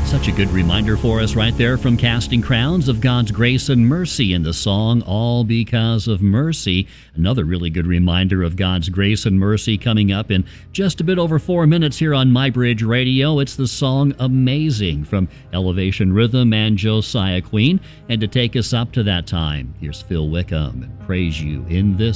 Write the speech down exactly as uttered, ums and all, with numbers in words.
Such a good reminder for us right there from Casting Crowns of God's grace and mercy in the song All Because of Mercy. Another really good reminder of God's grace and mercy coming up in just a bit over four minutes here on MyBridge Radio. It's the song Amazing from Elevation Rhythm and Josiah Queen. And to take us up to that time, here's Phil Wickham and Praise You in This